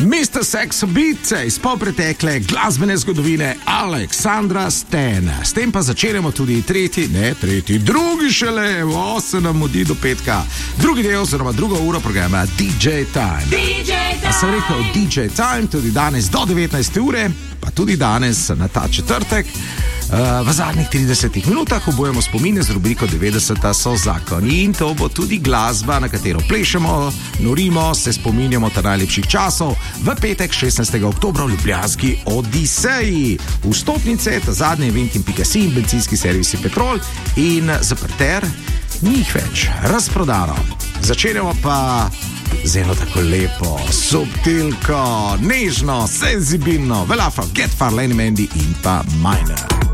Mr. Sex Beat iz polpretekle glasbene zgodovine Aleksandra Stan. S tem pa začenjamo tudi drugi šele, se nam mudi do petka. Drugi del oziroma druga ura programa DJ Time. Ja sem rekel DJ Time, tudi danes do 19. ure, pa tudi danes na ta četrtek. V zadnjih 30 minutah obujemo spomine z rubriko 90 so zakoni in to bo tudi glasba, na katero plešemo, norimo, se spominjamo ta najlepših časov v petek 16. oktobra v ljubljanski Odiseji. Vstopnice, ta zadnje Eventim.si in bencinski servisi Petrol in zaprter, ni jih več, razprodano. Začenjamo pa z eno tako lepo, subtilko, nežno, senzibilno, velafro, Get Far, Lenny Mandy in pa Minor.